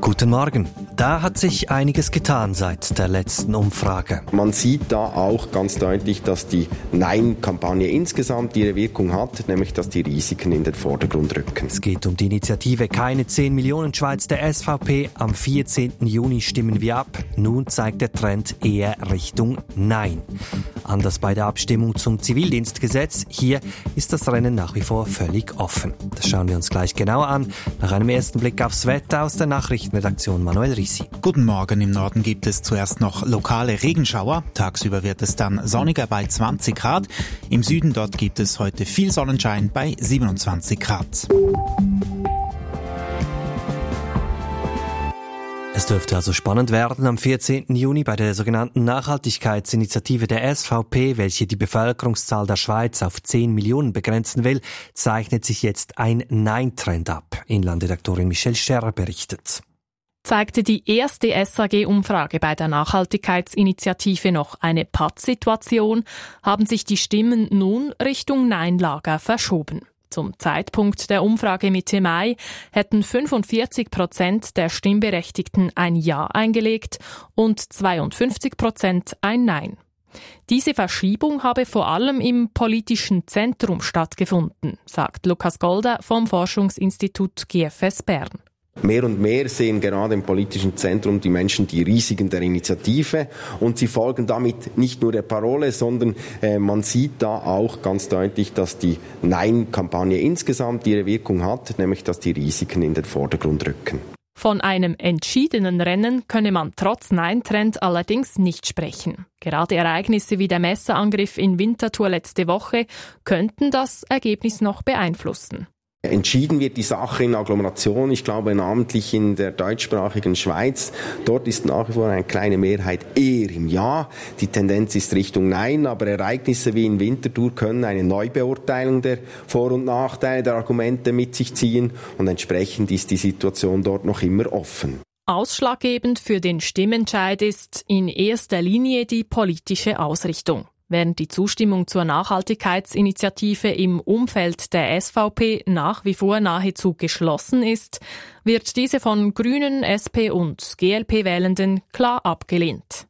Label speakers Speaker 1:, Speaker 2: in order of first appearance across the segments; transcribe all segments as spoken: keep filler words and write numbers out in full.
Speaker 1: Guten Morgen. Da hat sich einiges getan seit der letzten Umfrage.
Speaker 2: Man sieht da auch ganz deutlich, dass die Nein-Kampagne insgesamt ihre Wirkung hat, nämlich dass die Risiken in den Vordergrund rücken.
Speaker 1: Es geht um die Initiative Keine zehn Millionen Schweiz der S V P. Am vierzehnten Juni stimmen wir ab. Nun zeigt der Trend eher Richtung Nein. Anders bei der Abstimmung zum Zivildienstgesetz. Hier ist das Rennen nach wie vor völlig offen. Das schauen wir uns gleich genauer an. Nach einem ersten Blick aufs Wetter aus der Nachrichtenredaktion Manuel Risi.
Speaker 3: Guten Morgen. Im Norden gibt es zuerst noch lokale Regenschauer. Tagsüber wird es dann sonniger bei zwanzig Grad. Im Süden dort gibt es heute viel Sonnenschein bei siebenundzwanzig Grad.
Speaker 1: Es dürfte also spannend werden am vierzehnten Juni bei der sogenannten Nachhaltigkeitsinitiative der S V P, welche die Bevölkerungszahl der Schweiz auf zehn Millionen begrenzen will, zeichnet sich jetzt ein Nein-Trend ab. Inlandredaktorin Michelle Scherrer berichtet.
Speaker 4: Zeigte die erste S A G-Umfrage bei der Nachhaltigkeitsinitiative noch eine Pattsituation, haben sich die Stimmen nun Richtung Nein-Lager verschoben. Zum Zeitpunkt der Umfrage Mitte Mai hätten fünfundvierzig Prozent der Stimmberechtigten ein Ja eingelegt und zweiundfünfzig Prozent ein Nein. Diese Verschiebung habe vor allem im politischen Zentrum stattgefunden, sagt Lukas Golda vom Forschungsinstitut G F S Bern.
Speaker 2: Mehr und mehr sehen gerade im politischen Zentrum die Menschen die Risiken der Initiative und sie folgen damit nicht nur der Parole, sondern äh, man sieht da auch ganz deutlich, dass die Nein-Kampagne insgesamt ihre Wirkung hat, nämlich dass die Risiken in den Vordergrund rücken.
Speaker 4: Von einem entschiedenen Rennen könne man trotz Nein-Trend allerdings nicht sprechen. Gerade Ereignisse wie der Messerangriff in Winterthur letzte Woche könnten das Ergebnis noch beeinflussen.
Speaker 2: Entschieden wird die Sache in Agglomeration, ich glaube namentlich in der deutschsprachigen Schweiz. Dort ist nach wie vor eine kleine Mehrheit eher im Ja. Die Tendenz ist Richtung Nein, aber Ereignisse wie in Winterthur können eine Neubeurteilung der Vor- und Nachteile der Argumente mit sich ziehen und entsprechend ist die Situation dort noch immer offen.
Speaker 4: Ausschlaggebend für den Stimmentscheid ist in erster Linie die politische Ausrichtung. Während die Zustimmung zur Nachhaltigkeitsinitiative im Umfeld der S V P nach wie vor nahezu geschlossen ist, wird diese von Grünen, S P und G L P-Wählenden klar abgelehnt.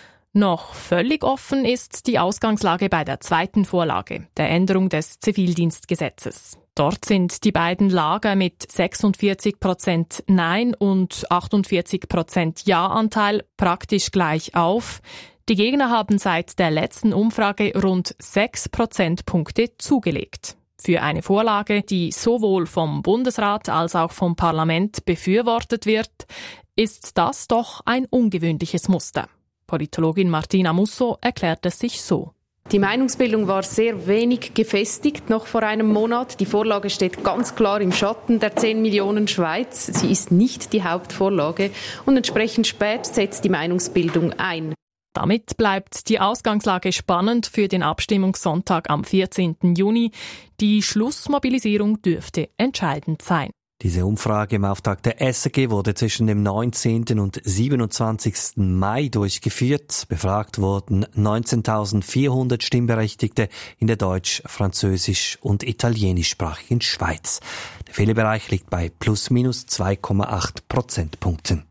Speaker 4: Noch völlig offen ist die Ausgangslage bei der zweiten Vorlage, der Änderung des Zivildienstgesetzes. Dort sind die beiden Lager mit sechsundvierzig Prozent Nein und achtundvierzig Prozent Ja-Anteil praktisch gleich auf. Die Gegner haben seit der letzten Umfrage rund sechs Prozentpunkte zugelegt. Für eine Vorlage, die sowohl vom Bundesrat als auch vom Parlament befürwortet wird, ist das doch ein ungewöhnliches Muster. Politologin Martina Musso erklärt es sich so.
Speaker 5: Die Meinungsbildung war sehr wenig gefestigt noch vor einem Monat. Die Vorlage steht ganz klar im Schatten der zehn Millionen Schweiz. Sie ist nicht die Hauptvorlage und entsprechend spät setzt die Meinungsbildung ein.
Speaker 4: Damit bleibt die Ausgangslage spannend für den Abstimmungssonntag am vierzehnten Juni. Die Schlussmobilisierung dürfte entscheidend sein.
Speaker 1: Diese Umfrage im Auftakt der S A G wurde zwischen dem neunzehnten und siebenundzwanzigsten Mai durchgeführt. Befragt wurden neunzehntausendvierhundert Stimmberechtigte in der deutsch-, französisch- und italienischsprachigen Schweiz. Der Fehlerbereich liegt bei plus minus zwei Komma acht Prozentpunkten.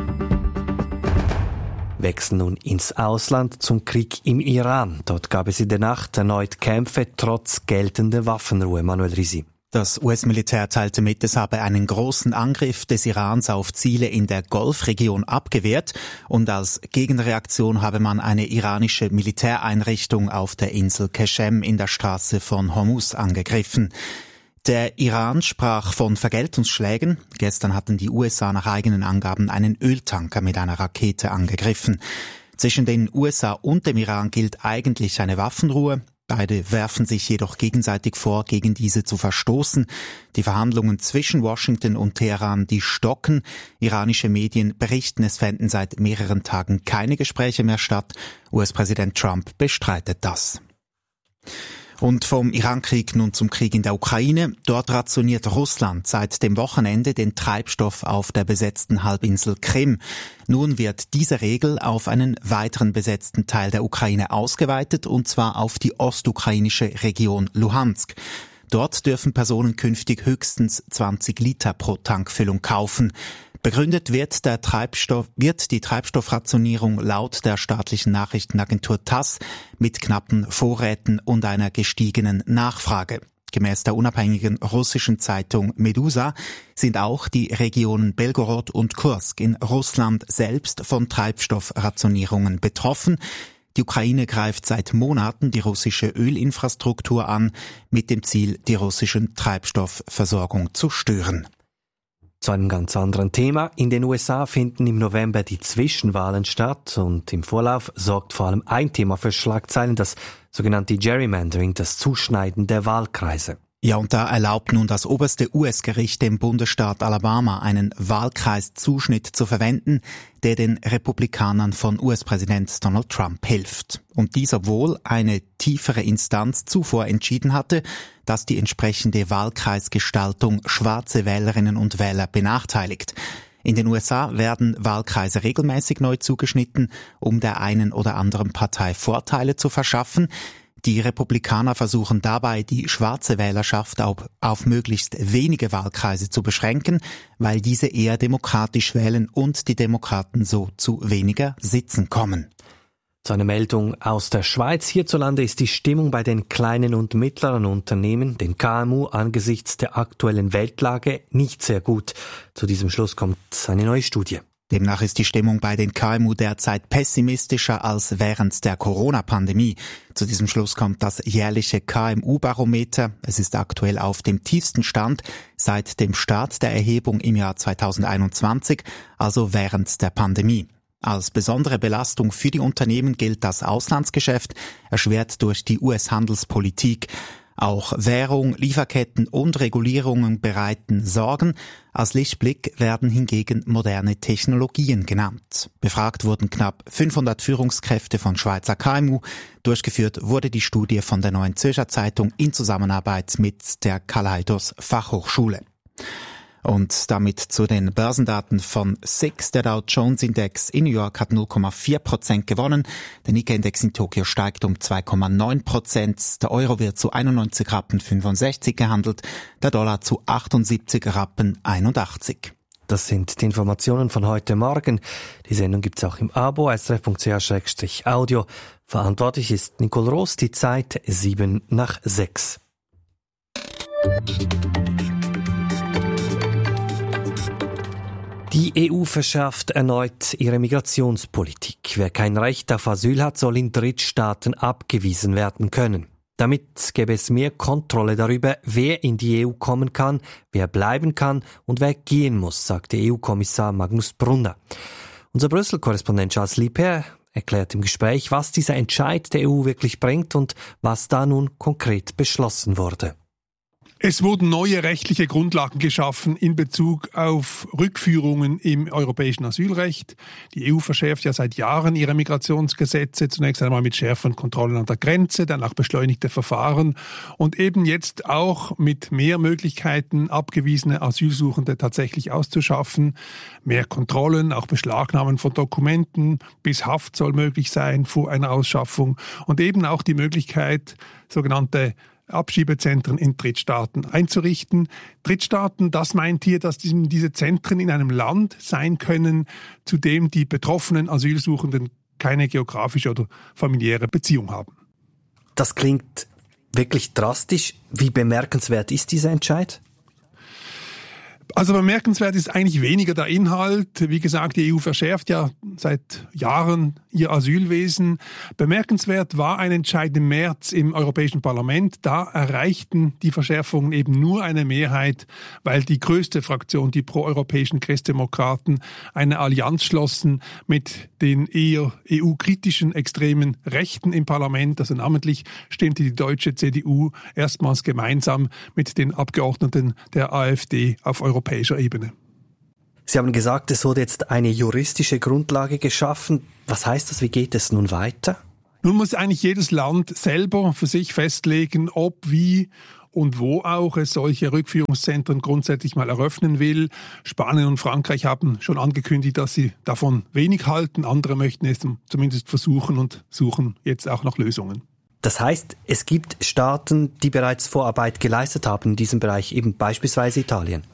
Speaker 1: Wechseln nun ins Ausland zum Krieg im Iran. Dort gab es in der Nacht erneut Kämpfe trotz geltender Waffenruhe. Manuel Risi.
Speaker 3: Das U S-Militär teilte mit, es habe einen großen Angriff des Irans auf Ziele in der Golfregion abgewehrt und als Gegenreaktion habe man eine iranische Militäreinrichtung auf der Insel Qeshem in der Straße von Hormuz angegriffen. Der Iran sprach von Vergeltungsschlägen. Gestern hatten die U S A nach eigenen Angaben einen Öltanker mit einer Rakete angegriffen. Zwischen den U S A und dem Iran gilt eigentlich eine Waffenruhe. Beide werfen sich jedoch gegenseitig vor, gegen diese zu verstoßen. Die Verhandlungen zwischen Washington und Teheran, die stocken. Iranische Medien berichten, es fänden seit mehreren Tagen keine Gespräche mehr statt. U S-Präsident Trump bestreitet das. Und vom Irankrieg nun zum Krieg in der Ukraine. Dort rationiert Russland seit dem Wochenende den Treibstoff auf der besetzten Halbinsel Krim. Nun wird diese Regel auf einen weiteren besetzten Teil der Ukraine ausgeweitet, und zwar auf die ostukrainische Region Luhansk. Dort dürfen Personen künftig höchstens zwanzig Liter pro Tankfüllung kaufen. Begründet wird, der Treibstoff, wird die Treibstoffrationierung laut der staatlichen Nachrichtenagentur T A S S mit knappen Vorräten und einer gestiegenen Nachfrage. Gemäß der unabhängigen russischen Zeitung Medusa sind auch die Regionen Belgorod und Kursk in Russland selbst von Treibstoffrationierungen betroffen. Die Ukraine greift seit Monaten die russische Ölinfrastruktur an, mit dem Ziel, die russische Treibstoffversorgung zu stören.
Speaker 1: Zu einem ganz anderen Thema. In den U S A finden im November die Zwischenwahlen statt und im Vorlauf sorgt vor allem ein Thema für Schlagzeilen, das sogenannte Gerrymandering, das Zuschneiden der Wahlkreise.
Speaker 3: Ja, und da erlaubt nun das oberste U S-Gericht dem Bundesstaat Alabama einen Wahlkreiszuschnitt zu verwenden, der den Republikanern von U S-Präsident Donald Trump hilft. Und dies, obwohl eine tiefere Instanz zuvor entschieden hatte, dass die entsprechende Wahlkreisgestaltung schwarze Wählerinnen und Wähler benachteiligt. In den U S A werden Wahlkreise regelmäßig neu zugeschnitten, um der einen oder anderen Partei Vorteile zu verschaffen. Die Republikaner versuchen dabei, die schwarze Wählerschaft auf, auf möglichst wenige Wahlkreise zu beschränken, weil diese eher demokratisch wählen und die Demokraten so zu weniger Sitzen kommen.
Speaker 1: Zu einer Meldung aus der Schweiz. Hierzulande ist die Stimmung bei den kleinen und mittleren Unternehmen, den K M U, angesichts der aktuellen Weltlage nicht sehr gut. Zu diesem Schluss kommt eine neue Studie.
Speaker 3: Demnach ist die Stimmung bei den K M U derzeit pessimistischer als während der Corona-Pandemie. Zu diesem Schluss kommt das jährliche K M U-Barometer. Es ist aktuell auf dem tiefsten Stand seit dem Start der Erhebung im Jahr zweitausendeinundzwanzig, also während der Pandemie. Als besondere Belastung für die Unternehmen gilt das Auslandsgeschäft, erschwert durch die U S-Handelspolitik. Auch Währung, Lieferketten und Regulierungen bereiten Sorgen. Als Lichtblick werden hingegen moderne Technologien genannt. Befragt wurden knapp fünfhundert Führungskräfte von Schweizer K M U. Durchgeführt wurde die Studie von der Neuen Zürcher Zeitung in Zusammenarbeit mit der Kaleidos Fachhochschule. Und damit zu den Börsendaten von S I X. Der Dow Jones Index in New York hat null Komma vier Prozent gewonnen. Der Nikkei-Index in Tokio steigt um zwei Komma neun Prozent. Der Euro wird zu einundneunzig Rappen fünfundsechzig gehandelt. Der Dollar zu achtundsiebzig Rappen einundachtzig.
Speaker 1: Das sind die Informationen von heute Morgen. Die Sendung gibt's auch im Abo s r f punkt c h slash audio. Verantwortlich ist Nicole Roos. Die Zeit sieben nach sechs. Die E U verschärft erneut ihre Migrationspolitik. Wer kein Recht auf Asyl hat, soll in Drittstaaten abgewiesen werden können. Damit gäbe es mehr Kontrolle darüber, wer in die E U kommen kann, wer bleiben kann und wer gehen muss, sagte E U-Kommissar Magnus Brunner. Unser Brüssel-Korrespondent Charles Liper erklärt im Gespräch, was dieser Entscheid der E U wirklich bringt und was da nun konkret beschlossen wurde.
Speaker 6: Es wurden neue rechtliche Grundlagen geschaffen in Bezug auf Rückführungen im europäischen Asylrecht. Die E U verschärft ja seit Jahren ihre Migrationsgesetze, zunächst einmal mit schärferen Kontrollen an der Grenze, dann auch beschleunigte Verfahren und eben jetzt auch mit mehr Möglichkeiten, abgewiesene Asylsuchende tatsächlich auszuschaffen. Mehr Kontrollen, auch Beschlagnahmen von Dokumenten, bis Haft soll möglich sein vor einer Ausschaffung und eben auch die Möglichkeit, sogenannte Abschiebezentren in Drittstaaten einzurichten. Drittstaaten, das meint hier, dass diese Zentren in einem Land sein können, zu dem die betroffenen Asylsuchenden keine geografische oder familiäre Beziehung haben.
Speaker 1: Das klingt wirklich drastisch. Wie bemerkenswert ist dieser Entscheid?
Speaker 6: Also bemerkenswert ist eigentlich weniger der Inhalt. Wie gesagt, die E U verschärft ja seit Jahren ihr Asylwesen. Bemerkenswert war ein Entscheid im März im Europäischen Parlament. Da erreichten die Verschärfungen eben nur eine Mehrheit, weil die größte Fraktion, die proeuropäischen Christdemokraten, eine Allianz schlossen mit den eher E U-kritischen extremen Rechten im Parlament. Also namentlich stimmte die deutsche C D U erstmals gemeinsam mit den Abgeordneten der AfD auf europäischer Ebene.
Speaker 1: Sie haben gesagt, es wurde jetzt eine juristische Grundlage geschaffen. Was heißt das? Wie geht es nun weiter?
Speaker 6: Nun muss eigentlich jedes Land selber für sich festlegen, ob, wie und wo auch es solche Rückführungszentren grundsätzlich mal eröffnen will. Spanien und Frankreich haben schon angekündigt, dass sie davon wenig halten. Andere möchten es zumindest versuchen und suchen jetzt auch nach Lösungen.
Speaker 1: Das heißt, es gibt Staaten, die bereits Vorarbeit geleistet haben in diesem Bereich, eben beispielsweise Italien.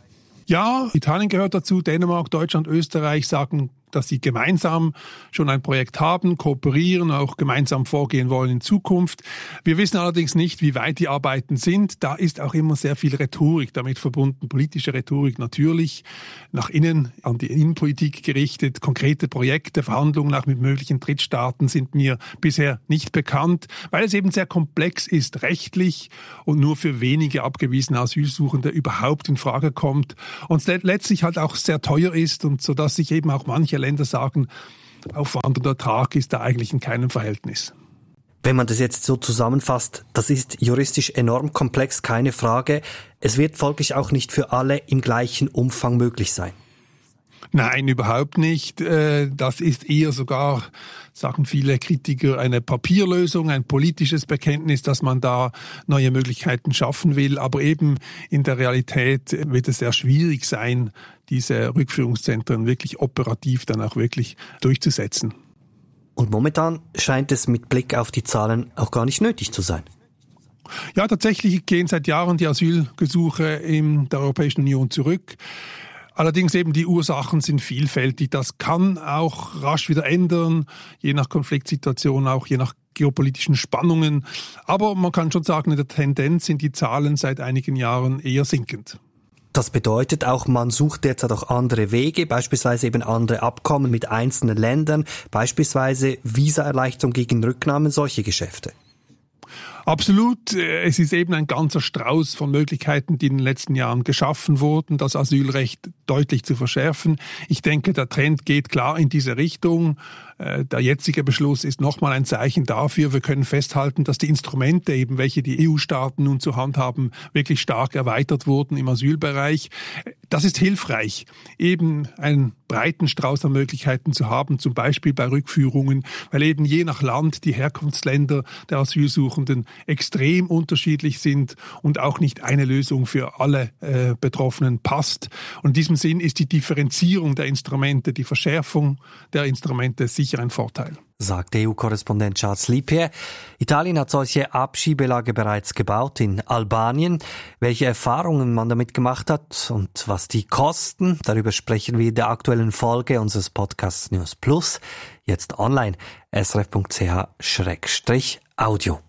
Speaker 6: Ja, Italien gehört dazu, Dänemark, Deutschland, Österreich sagen, dass sie gemeinsam schon ein Projekt haben, kooperieren, auch gemeinsam vorgehen wollen in Zukunft. Wir wissen allerdings nicht, wie weit die Arbeiten sind. Da ist auch immer sehr viel Rhetorik damit verbunden, politische Rhetorik natürlich, nach innen, an die Innenpolitik gerichtet. Konkrete Projekte, Verhandlungen auch mit möglichen Drittstaaten sind mir bisher nicht bekannt, weil es eben sehr komplex ist, rechtlich und nur für wenige abgewiesene Asylsuchende überhaupt in Frage kommt und letztlich halt auch sehr teuer ist und so dass sich eben auch manche Länder sagen, Aufwand und Ertrag ist da eigentlich in keinem Verhältnis.
Speaker 1: Wenn man das jetzt so zusammenfasst, das ist juristisch enorm komplex, keine Frage. Es wird folglich auch nicht für alle im gleichen Umfang möglich sein.
Speaker 6: Nein, überhaupt nicht. Das ist eher sogar, sagen viele Kritiker, eine Papierlösung, ein politisches Bekenntnis, dass man da neue Möglichkeiten schaffen will. Aber eben in der Realität wird es sehr schwierig sein, diese Rückführungszentren wirklich operativ dann auch wirklich durchzusetzen.
Speaker 1: Und momentan scheint es mit Blick auf die Zahlen auch gar nicht nötig zu sein.
Speaker 6: Ja, tatsächlich gehen seit Jahren die Asylgesuche in der Europäischen Union zurück. Allerdings eben die Ursachen sind vielfältig. Das kann auch rasch wieder ändern, je nach Konfliktsituation, auch je nach geopolitischen Spannungen. Aber man kann schon sagen, in der Tendenz sind die Zahlen seit einigen Jahren eher sinkend.
Speaker 1: Das bedeutet auch, man sucht derzeit auch andere Wege, beispielsweise eben andere Abkommen mit einzelnen Ländern, beispielsweise Visaerleichterung gegen Rücknahmen, solche Geschäfte.
Speaker 6: Absolut. Es ist eben ein ganzer Strauß von Möglichkeiten, die in den letzten Jahren geschaffen wurden, das Asylrecht deutlich zu verschärfen. Ich denke, der Trend geht klar in diese Richtung. Der jetzige Beschluss ist nochmal ein Zeichen dafür. Wir können festhalten, dass die Instrumente, eben welche die E U-Staaten nun zur Hand haben, wirklich stark erweitert wurden im Asylbereich. Das ist hilfreich, eben einen breiten Strauß an Möglichkeiten zu haben, zum Beispiel bei Rückführungen, weil eben je nach Land die Herkunftsländer der Asylsuchenden extrem unterschiedlich sind und auch nicht eine Lösung für alle äh, Betroffenen passt. Und in diesem Sinn ist die Differenzierung der Instrumente, die Verschärfung der Instrumente sicher ein Vorteil.
Speaker 1: Sagt E U-Korrespondent Charles Lipier. Italien hat solche Abschiebelager bereits gebaut in Albanien. Welche Erfahrungen man damit gemacht hat und was die kosten, darüber sprechen wir in der aktuellen Folge unseres Podcasts News Plus. Jetzt online, s r f punkt c h schrägstrich audio.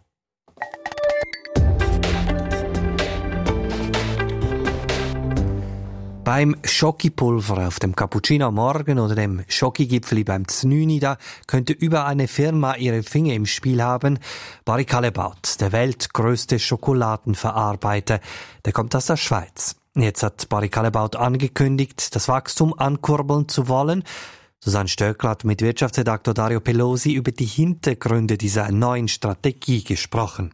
Speaker 1: Beim Schokipulver auf dem Cappuccino am Morgen oder dem Schokigipfeli beim Znüni, da könnte über eine Firma ihre Finger im Spiel haben. Barry Callebaut, der weltgrößte Schokoladenverarbeiter, der kommt aus der Schweiz. Jetzt hat Barry Callebaut angekündigt, das Wachstum ankurbeln zu wollen. Susanne Stöckl hat mit Wirtschaftsredaktor Dario Pelosi über die Hintergründe dieser neuen Strategie gesprochen.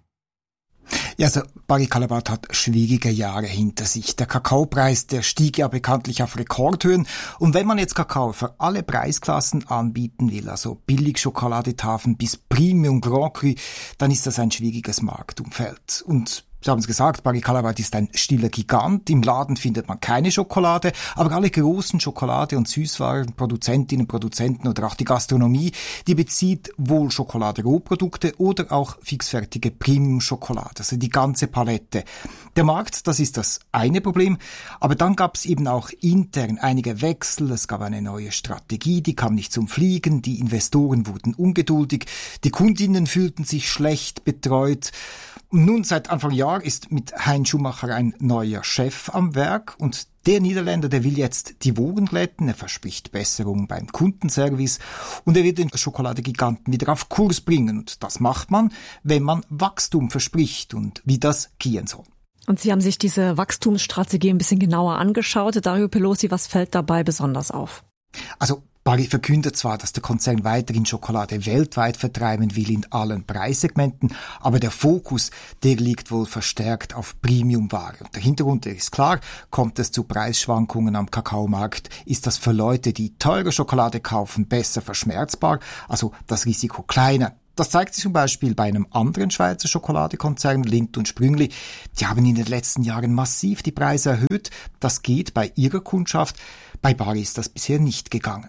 Speaker 7: Ja, also Barry Callebaut hat schwierige Jahre hinter sich. Der Kakaopreis, der stieg ja bekanntlich auf Rekordhöhen. Und wenn man jetzt Kakao für alle Preisklassen anbieten will, also Billigschokoladetafeln bis Premium Grand Cru, dann ist das ein schwieriges Marktumfeld. Und Sie haben es gesagt, Barry Callebaut ist ein stiller Gigant. Im Laden findet man keine Schokolade, aber alle großen Schokolade- und Süßwarenproduzentinnen, Produzenten oder auch die Gastronomie, die bezieht wohl Schokolade-Rohprodukte oder auch fixfertige Premium-Schokolade, also die ganze Palette. Der Markt, das ist das eine Problem, aber dann gab es eben auch intern einige Wechsel, es gab eine neue Strategie, die kam nicht zum Fliegen, die Investoren wurden ungeduldig, die Kundinnen fühlten sich schlecht betreut. Und nun seit Anfang Jahr ist mit Hein Schumacher ein neuer Chef am Werk und der Niederländer, der will jetzt die Wogen glätten, er verspricht Besserung beim Kundenservice und er wird den Schokoladegiganten wieder auf Kurs bringen. Und das macht man, wenn man Wachstum verspricht und wie das gehen soll.
Speaker 8: Und Sie haben sich diese Wachstumsstrategie ein bisschen genauer angeschaut. Dario Pelosi, was fällt dabei besonders auf?
Speaker 7: Also Barry verkündet zwar, dass der Konzern weiterhin Schokolade weltweit vertreiben will in allen Preissegmenten, aber der Fokus, der liegt wohl verstärkt auf Premiumware. Und der Hintergrund, der ist klar, kommt es zu Preisschwankungen am Kakaomarkt, ist das für Leute, die teure Schokolade kaufen, besser verschmerzbar, also das Risiko kleiner. Das zeigt sich zum Beispiel bei einem anderen Schweizer Schokoladekonzern, Lindt und Sprüngli. Die haben in den letzten Jahren massiv die Preise erhöht. Das geht bei ihrer Kundschaft. Bei Barry ist das bisher nicht gegangen.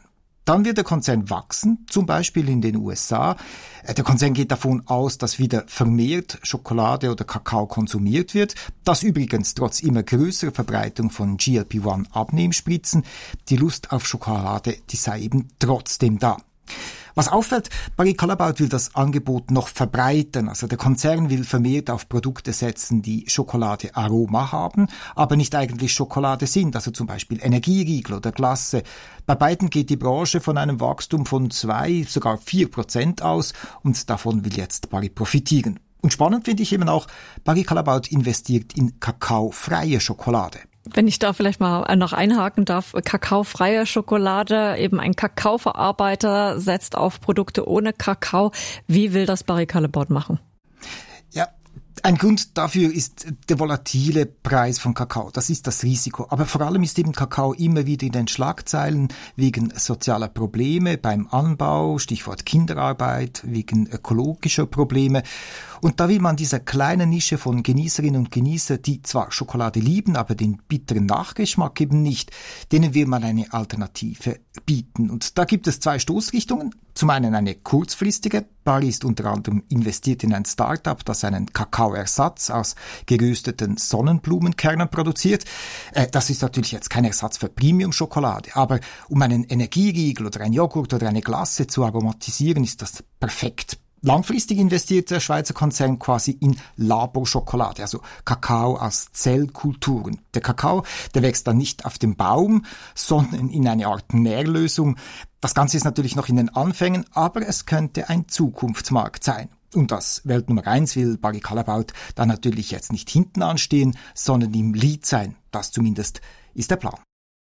Speaker 7: Dann wird der Konzern wachsen, zum Beispiel in den U S A. Der Konzern geht davon aus, dass wieder vermehrt Schokolade oder Kakao konsumiert wird. Das übrigens trotz immer größerer Verbreitung von G L P eins Abnehmspritzen. Die Lust auf Schokolade, die sei eben trotzdem da. Was auffällt, Barry Callebaut will das Angebot noch verbreitern. Also der Konzern will vermehrt auf Produkte setzen, die Schokoladearoma haben, aber nicht eigentlich Schokolade sind, also zum Beispiel Energieriegel oder Glasse. Bei beiden geht die Branche von einem Wachstum von zwei, sogar vier Prozent aus und davon will jetzt Barry profitieren. Und spannend finde ich eben auch, Barry Callebaut investiert in kakaofreie Schokolade.
Speaker 8: Wenn ich da vielleicht mal noch einhaken darf, kakaofreie Schokolade, eben ein Kakaoverarbeiter setzt auf Produkte ohne Kakao. Wie will das Barry Callebaut machen?
Speaker 7: Ja, ein Grund dafür ist der volatile Preis von Kakao. Das ist das Risiko. Aber vor allem ist eben Kakao immer wieder in den Schlagzeilen wegen sozialer Probleme beim Anbau, Stichwort Kinderarbeit, wegen ökologischer Probleme. Und da will man dieser kleinen Nische von Genießerinnen und Genießern, die zwar Schokolade lieben, aber den bitteren Nachgeschmack eben nicht, denen will man eine Alternative bieten. Und da gibt es zwei Stoßrichtungen. Zum einen eine kurzfristige. Barry ist unter anderem investiert in ein Start-up, das einen Kakaoersatz aus gerösteten Sonnenblumenkernen produziert. Das ist natürlich jetzt kein Ersatz für Premium-Schokolade, aber um einen Energieriegel oder ein Joghurt oder eine Glasse zu aromatisieren, ist das perfekt. Langfristig investiert der Schweizer Konzern quasi in Laborschokolade, also Kakao aus Zellkulturen. Der Kakao, der wächst dann nicht auf dem Baum, sondern in eine Art Nährlösung. Das Ganze ist natürlich noch in den Anfängen, aber es könnte ein Zukunftsmarkt sein. Und das Welt Nummer eins will Barry Callebaut da natürlich jetzt nicht hinten anstehen, sondern im Lead sein. Das zumindest ist der Plan.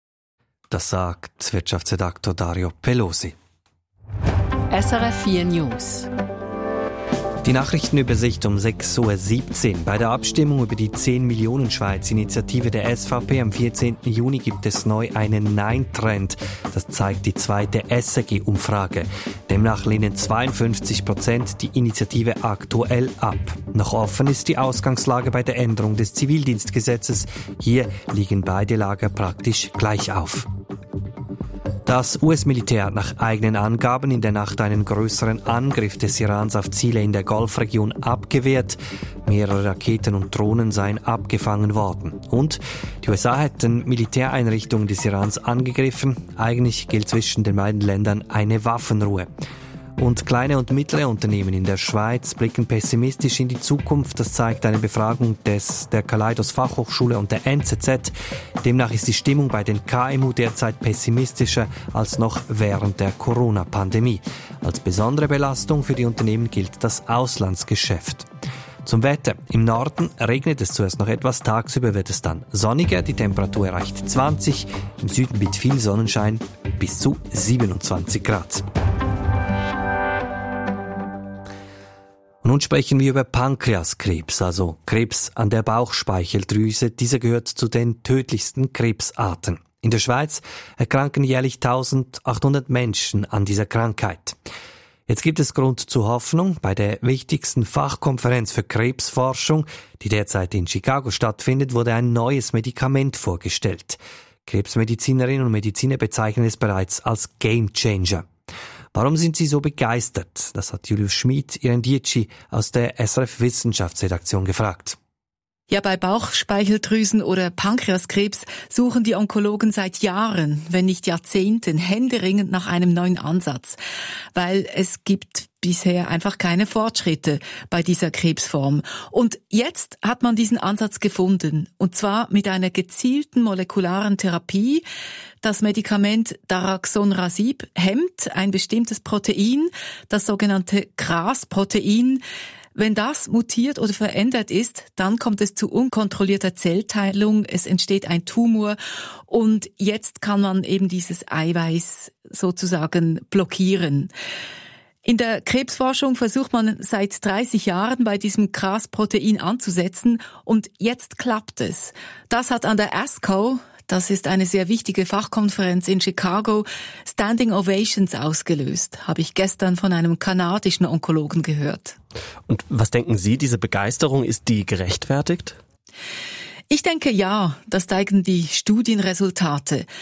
Speaker 1: Das sagt Wirtschaftsredaktor Dario Pelosi.
Speaker 9: S R F vier News.
Speaker 1: Die Nachrichtenübersicht um sechs Uhr siebzehn. Bei der Abstimmung über die zehn Millionen Schweiz-Initiative der S V P am vierzehnten Juni gibt es neu einen Nein-Trend. Das zeigt die zweite S R G-Umfrage. Demnach lehnen zweiundfünfzig Prozent die Initiative aktuell ab. Noch offen ist die Ausgangslage bei der Änderung des Zivildienstgesetzes. Hier liegen beide Lager praktisch gleich auf. Das U S-Militär hat nach eigenen Angaben in der Nacht einen größeren Angriff des Irans auf Ziele in der Golfregion abgewehrt. Mehrere Raketen und Drohnen seien abgefangen worden. Und die U S A hätten Militäreinrichtungen des Irans angegriffen. Eigentlich gilt zwischen den beiden Ländern eine Waffenruhe. Und kleine und mittlere Unternehmen in der Schweiz blicken pessimistisch in die Zukunft. Das zeigt eine Befragung des, der Kaleidos Fachhochschule und der N Z Z. Demnach ist die Stimmung bei den K M U derzeit pessimistischer als noch während der Corona-Pandemie. Als besondere Belastung für die Unternehmen gilt das Auslandsgeschäft. Zum Wetter. Im Norden regnet es zuerst noch etwas, tagsüber wird es dann sonniger, die Temperatur erreicht zwanzig, im Süden mit viel Sonnenschein bis zu siebenundzwanzig Grad. Und nun sprechen wir über Pankreaskrebs, also Krebs an der Bauchspeicheldrüse. Dieser gehört zu den tödlichsten Krebsarten. In der Schweiz erkranken jährlich eintausendachthundert Menschen an dieser Krankheit. Jetzt gibt es Grund zur Hoffnung. Bei der wichtigsten Fachkonferenz für Krebsforschung, die derzeit in Chicago stattfindet, wurde ein neues Medikament vorgestellt. Krebsmedizinerinnen und Mediziner bezeichnen es bereits als Gamechanger. Warum sind Sie so begeistert? Das hat Julius Schmid, Iren Dietschi aus der S R F Wissenschaftsredaktion gefragt.
Speaker 10: Ja, bei Bauchspeicheldrüsen- oder Pankreaskrebs suchen die Onkologen seit Jahren, wenn nicht Jahrzehnten, händeringend nach einem neuen Ansatz. Weil es gibt bisher einfach keine Fortschritte bei dieser Krebsform. Und jetzt hat man diesen Ansatz gefunden. Und zwar mit einer gezielten molekularen Therapie. Das Medikament Daraxonrasib hemmt ein bestimmtes Protein, das sogenannte K R A S-Protein. Wenn das mutiert oder verändert ist, dann kommt es zu unkontrollierter Zellteilung, es entsteht ein Tumor und jetzt kann man eben dieses Eiweiß sozusagen blockieren. In der Krebsforschung versucht man seit dreißig Jahren bei diesem K R A S-Protein anzusetzen und jetzt klappt es. Das hat an der ASCO, das ist eine sehr wichtige Fachkonferenz in Chicago, Standing Ovations ausgelöst, habe ich gestern von einem kanadischen Onkologen gehört.
Speaker 11: Und was denken Sie, diese Begeisterung, ist die gerechtfertigt?
Speaker 10: Ich denke ja, das zeigen die Studienresultate.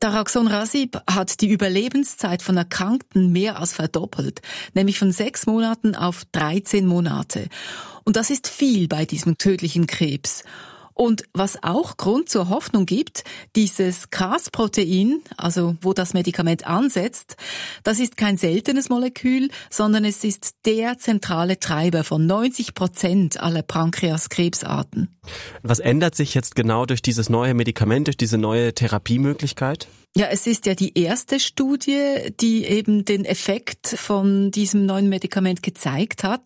Speaker 10: Daraxon Rasib hat die Überlebenszeit von Erkrankten mehr als verdoppelt, nämlich von sechs Monaten auf dreizehn Monate. Und das ist viel bei diesem tödlichen Krebs. Und was auch Grund zur Hoffnung gibt, dieses Cas-Protein, also wo das Medikament ansetzt, das ist kein seltenes Molekül, sondern es ist der zentrale Treiber von neunzig Prozent aller Pankreaskrebsarten.
Speaker 11: Was ändert sich jetzt genau durch dieses neue Medikament, durch diese neue Therapiemöglichkeit?
Speaker 10: Ja, es ist ja die erste Studie, die eben den Effekt von diesem neuen Medikament gezeigt hat.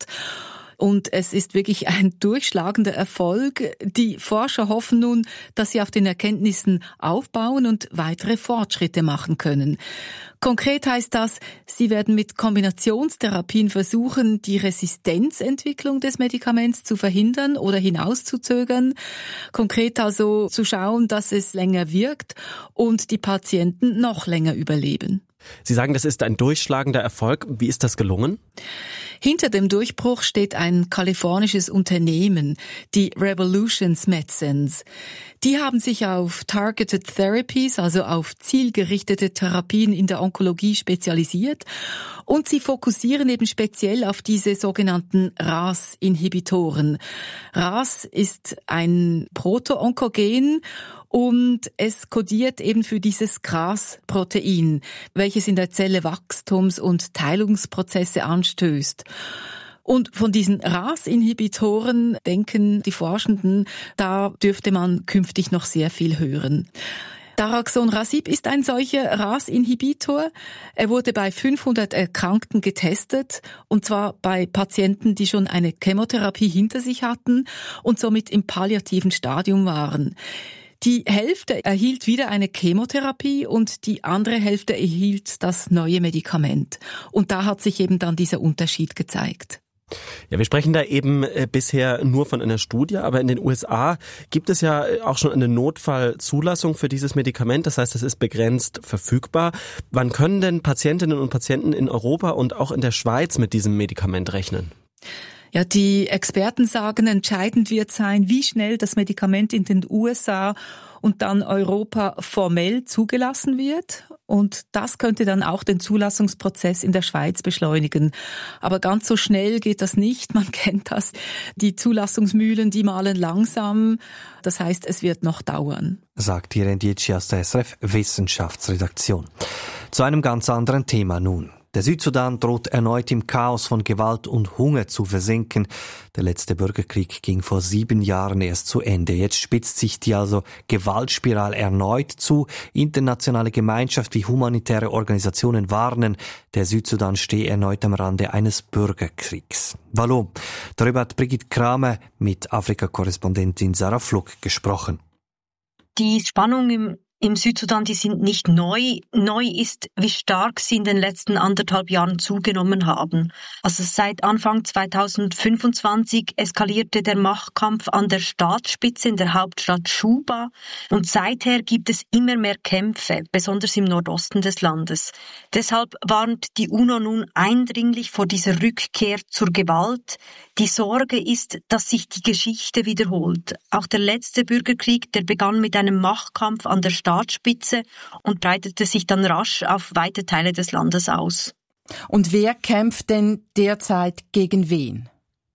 Speaker 10: Und es ist wirklich ein durchschlagender Erfolg. Die Forscher hoffen nun, dass sie auf den Erkenntnissen aufbauen und weitere Fortschritte machen können. Konkret heißt das, sie werden mit Kombinationstherapien versuchen, die Resistenzentwicklung des Medikaments zu verhindern oder hinauszuzögern. Konkret also zu schauen, dass es länger wirkt und die Patienten noch länger überleben.
Speaker 11: Sie sagen, das ist ein durchschlagender Erfolg. Wie ist das gelungen?
Speaker 10: Hinter dem Durchbruch steht ein kalifornisches Unternehmen, die Revolutions Medicines. Die haben sich auf Targeted Therapies, also auf zielgerichtete Therapien in der Onkologie spezialisiert und sie fokussieren eben speziell auf diese sogenannten R A S-Inhibitoren. R A S ist ein Proto-Onkogen und es kodiert eben für dieses Cas-Protein, welches in der Zelle Wachstums- und Teilungsprozesse anstößt. Und von diesen R A S-Inhibitoren denken die Forschenden, da dürfte man künftig noch sehr viel hören. Daraxon Rasib ist ein solcher R A S-Inhibitor. Er wurde bei fünfhundert Erkrankten getestet, und zwar bei Patienten, die schon eine Chemotherapie hinter sich hatten und somit im palliativen Stadium waren. Die Hälfte erhielt wieder eine Chemotherapie und die andere Hälfte erhielt das neue Medikament. Und da hat sich eben dann dieser Unterschied gezeigt.
Speaker 11: Ja, wir sprechen da eben äh, bisher nur von einer Studie, aber in den U S A gibt es ja auch schon eine Notfallzulassung für dieses Medikament. Das heißt, es ist begrenzt verfügbar. Wann können denn Patientinnen und Patienten in Europa und auch in der Schweiz mit diesem Medikament rechnen?
Speaker 10: Ja, die Experten sagen, entscheidend wird sein, wie schnell das Medikament in den U S A und dann Europa formell zugelassen wird. Und das könnte dann auch den Zulassungsprozess in der Schweiz beschleunigen. Aber ganz so schnell geht das nicht. Man kennt das. Die Zulassungsmühlen, die mahlen langsam. Das heißt, es wird noch dauern.
Speaker 1: Sagt Irene Dietschi aus der S R F Wissenschaftsredaktion. Zu einem ganz anderen Thema nun. Der Südsudan droht erneut im Chaos von Gewalt und Hunger zu versinken. Der letzte Bürgerkrieg ging vor sieben Jahren erst zu Ende. Jetzt spitzt sich die also Gewaltspirale erneut zu. Internationale Gemeinschaft wie humanitäre Organisationen warnen, der Südsudan stehe erneut am Rande eines Bürgerkriegs. Hallo, darüber hat Brigitte Kramer mit Afrika-Korrespondentin Sarah Fluck gesprochen.
Speaker 12: Die Spannung im Im Südsudan, die sind nicht neu. Neu ist, wie stark sie in den letzten anderthalb Jahren zugenommen haben. Also seit Anfang zweitausendfünfundzwanzig eskalierte der Machtkampf an der Staatsspitze in der Hauptstadt Juba. Und seither gibt es immer mehr Kämpfe, besonders im Nordosten des Landes. Deshalb warnt die UNO nun eindringlich vor dieser Rückkehr zur Gewalt. Die Sorge ist, dass sich die Geschichte wiederholt. Auch der letzte Bürgerkrieg, der begann mit einem Machtkampf an der Staatsspitze und breitete sich dann rasch auf weite Teile des Landes aus.
Speaker 13: Und wer kämpft denn derzeit gegen wen?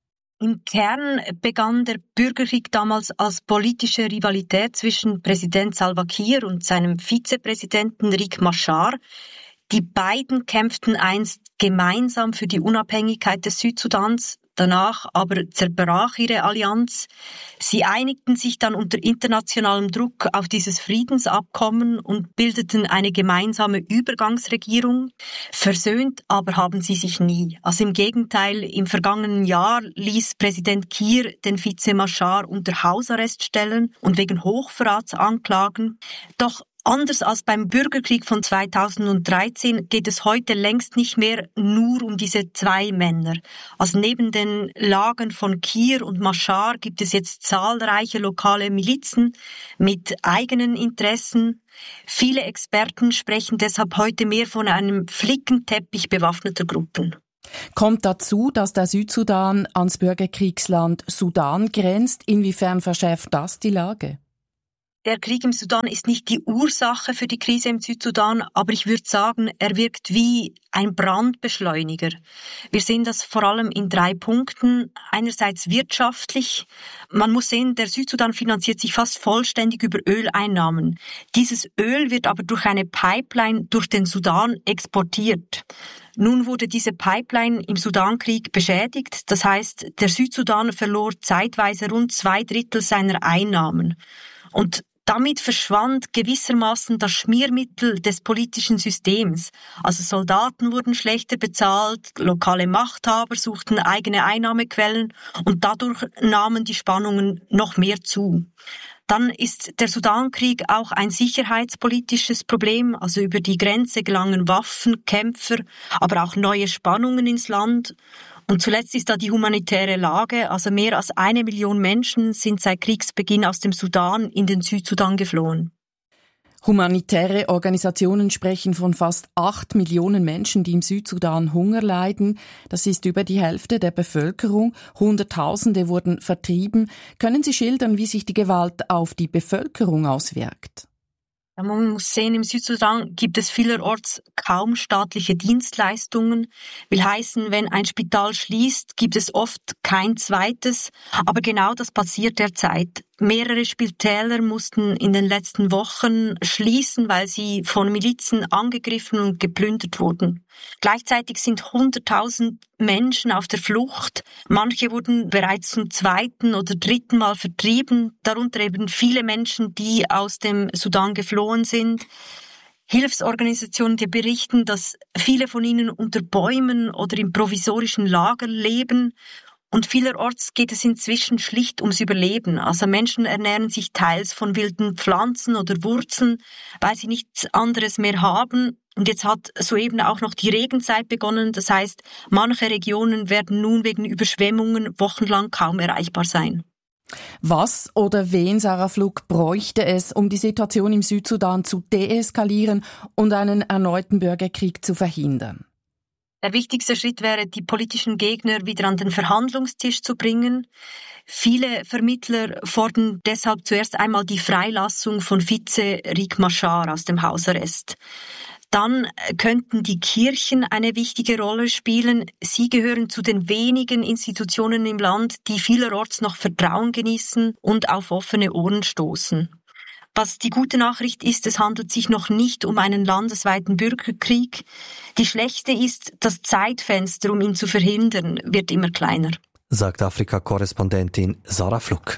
Speaker 12: Im Kern begann der Bürgerkrieg damals als politische Rivalität zwischen Präsident Salva Kiir und seinem Vizepräsidenten Riek Machar. Die beiden kämpften einst gemeinsam für die Unabhängigkeit des Südsudans. Danach aber zerbrach ihre Allianz. Sie einigten sich dann unter internationalem Druck auf dieses Friedensabkommen und bildeten eine gemeinsame Übergangsregierung. Versöhnt aber haben sie sich nie. Also im Gegenteil, im vergangenen Jahr ließ Präsident Kiir den Vize Machar unter Hausarrest stellen und wegen Hochverrats anklagen. Doch anders als beim Bürgerkrieg von zweitausenddreizehn geht es heute längst nicht mehr nur um diese zwei Männer. Also neben den Lagern von Kiir und Machar gibt es jetzt zahlreiche lokale Milizen mit eigenen Interessen. Viele Experten sprechen deshalb heute mehr von einem Flickenteppich bewaffneter Gruppen.
Speaker 13: Kommt dazu, dass der Südsudan ans Bürgerkriegsland Sudan grenzt. Inwiefern verschärft das die Lage?
Speaker 12: Der Krieg im Sudan ist nicht die Ursache für die Krise im Südsudan, aber ich würde sagen, er wirkt wie ein Brandbeschleuniger. Wir sehen das vor allem in drei Punkten. Einerseits wirtschaftlich. Man muss sehen, der Südsudan finanziert sich fast vollständig über Öleinnahmen. Dieses Öl wird aber durch eine Pipeline durch den Sudan exportiert. Nun wurde diese Pipeline im Sudankrieg beschädigt. Das heißt, der Südsudan verlor zeitweise rund zwei Drittel seiner Einnahmen. Und damit verschwand gewissermaßen das Schmiermittel des politischen Systems. Also Soldaten wurden schlechter bezahlt, lokale Machthaber suchten eigene Einnahmequellen und dadurch nahmen die Spannungen noch mehr zu. Dann ist der Sudankrieg auch ein sicherheitspolitisches Problem. Also über die Grenze gelangen Waffen, Kämpfer, aber auch neue Spannungen ins Land. Und zuletzt ist da die humanitäre Lage. Also mehr als eine Million Menschen sind seit Kriegsbeginn aus dem Sudan in den Südsudan geflohen.
Speaker 13: Humanitäre Organisationen sprechen von fast acht Millionen Menschen, die im Südsudan Hunger leiden. Das ist über die Hälfte der Bevölkerung. Hunderttausende wurden vertrieben. Können Sie schildern, wie sich die Gewalt auf die Bevölkerung auswirkt?
Speaker 12: Man muss sehen, im Südsudan gibt es vielerorts kaum staatliche Dienstleistungen. Will heißen, wenn ein Spital schließt, gibt es oft kein zweites. Aber genau das passiert derzeit. Mehrere Spitäler mussten in den letzten Wochen schließen, weil sie von Milizen angegriffen und geplündert wurden. Gleichzeitig sind hunderttausend Menschen auf der Flucht. Manche wurden bereits zum zweiten oder dritten Mal vertrieben, darunter eben viele Menschen, die aus dem Sudan geflohen sind. Hilfsorganisationen, die berichten, dass viele von ihnen unter Bäumen oder in provisorischen Lagern leben. Und vielerorts geht es inzwischen schlicht ums Überleben. Also Menschen ernähren sich teils von wilden Pflanzen oder Wurzeln, weil sie nichts anderes mehr haben. Und jetzt hat soeben auch noch die Regenzeit begonnen. Das heißt, manche Regionen werden nun wegen Überschwemmungen wochenlang kaum erreichbar sein.
Speaker 13: Was oder wen, Sarah Fluck, bräuchte es, um die Situation im Südsudan zu deeskalieren und einen erneuten Bürgerkrieg zu verhindern?
Speaker 12: Der wichtigste Schritt wäre, die politischen Gegner wieder an den Verhandlungstisch zu bringen. Viele Vermittler fordern deshalb zuerst einmal die Freilassung von Vize Riek Machar aus dem Hausarrest. Dann könnten die Kirchen eine wichtige Rolle spielen. Sie gehören zu den wenigen Institutionen im Land, die vielerorts noch Vertrauen genießen und auf offene Ohren stoßen. Was die gute Nachricht ist, es handelt sich noch nicht um einen landesweiten Bürgerkrieg. Die schlechte ist, das Zeitfenster, um ihn zu verhindern, wird immer kleiner.
Speaker 1: Sagt Afrika-Korrespondentin Sarah Fluck.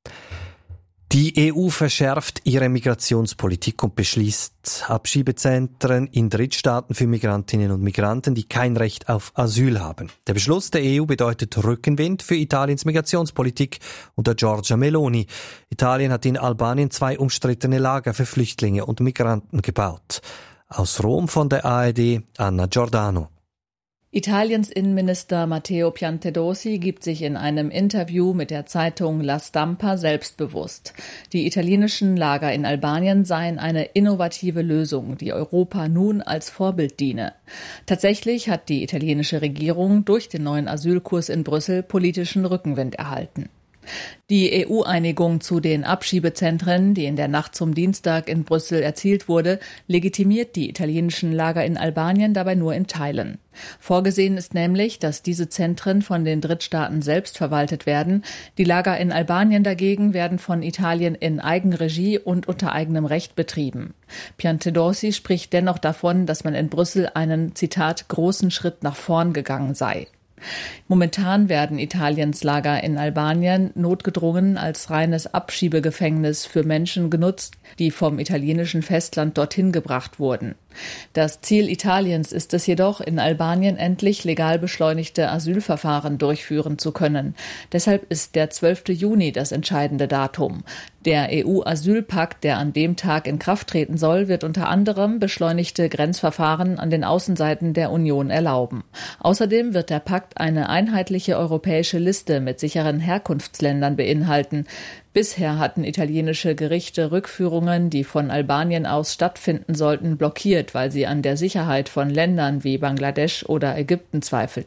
Speaker 1: Die E U verschärft ihre Migrationspolitik und beschließt Abschiebezentren in Drittstaaten für Migrantinnen und Migranten, die kein Recht auf Asyl haben. Der Beschluss der E U bedeutet Rückenwind für Italiens Migrationspolitik unter Giorgia Meloni. Italien hat in Albanien zwei umstrittene Lager für Flüchtlinge und Migranten gebaut. Aus Rom von der A R D Anna Giordano.
Speaker 14: Italiens Innenminister Matteo Piantedosi gibt sich in einem Interview mit der Zeitung La Stampa selbstbewusst. Die italienischen Lager in Albanien seien eine innovative Lösung, die Europa nun als Vorbild diene. Tatsächlich hat die italienische Regierung durch den neuen Asylkurs in Brüssel politischen Rückenwind erhalten. Die E U-Einigung zu den Abschiebezentren, die in der Nacht zum Dienstag in Brüssel erzielt wurde, legitimiert die italienischen Lager in Albanien dabei nur in Teilen. Vorgesehen ist nämlich, dass diese Zentren von den Drittstaaten selbst verwaltet werden. Die Lager in Albanien dagegen werden von Italien in Eigenregie und unter eigenem Recht betrieben. Piantedosi spricht dennoch davon, dass man in Brüssel einen, Zitat, großen Schritt nach vorn gegangen sei. Momentan werden Italiens Lager in Albanien notgedrungen als reines Abschiebegefängnis für Menschen genutzt, die vom italienischen Festland dorthin gebracht wurden. Das Ziel Italiens ist es jedoch, in Albanien endlich legal beschleunigte Asylverfahren durchführen zu können. Deshalb ist der zwölfte Juni das entscheidende Datum. Der E U-Asylpakt, der an dem Tag in Kraft treten soll, wird unter anderem beschleunigte Grenzverfahren an den Außenseiten der Union erlauben. Außerdem wird der Pakt eine einheitliche europäische Liste mit sicheren Herkunftsländern beinhalten. Bisher hatten italienische Gerichte Rückführungen, die von Albanien aus stattfinden sollten, blockiert, weil sie an der Sicherheit von Ländern wie Bangladesch oder Ägypten zweifelten.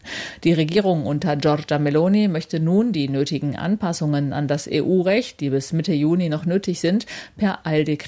Speaker 14: Die Regierung unter Giorgia Meloni möchte nun die nötigen Anpassungen an das E U-Recht, die bis Mitte Juni noch nötig sind, per Eildekret